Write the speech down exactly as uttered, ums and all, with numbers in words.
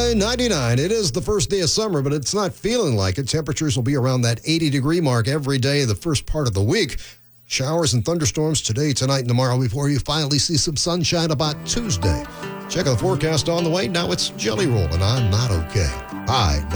high ninety-nine. It is the first day of summer, but it's not feeling like it. Temperatures will be around that eighty degree mark every day the first part of the week. Showers and thunderstorms today, tonight, and tomorrow before you finally see some sunshine about Tuesday. Check the forecast on the way. Now it's Jelly Roll, and I'm not okay. Hi.